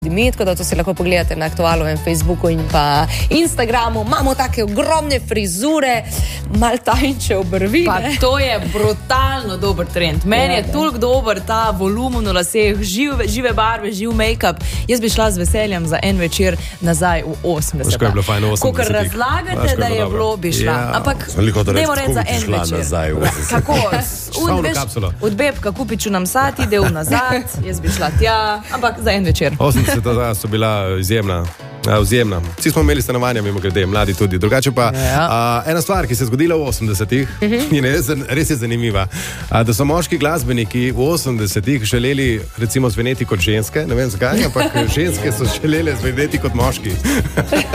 Tako da to si lahko pogledate na Aktualovem Facebooku in pa Instagramu. Imamo take ogromne frizure, mal tanjše obrvi. Pa to je brutalno dober trend. Meni je toliko dober ta volumen v laseh, žive barve, živ make-up. Jaz bi šla z veseljem za en večer nazaj v 80. Veš, kaj je bilo fajn v 80. Kakor razlagate, da je bilo, bi šla. Ampak dajmo reči za en večer. Kako? Od bebka kupiču nam sat, ide v nazad, jaz bi šla tja, ampak za en večer. 80 so bila izjemna. Vsi smo imeli stanovanja, mimo grede, mladi tudi. Drugače pa ena stvar, ki se je zgodila v 80-ih in res je zanimiva, da so moški glasbeniki v 80-ih želeli recimo zveneti kot ženske, ne vem zakaj, ampak ženske so želeli zveneti kot moški.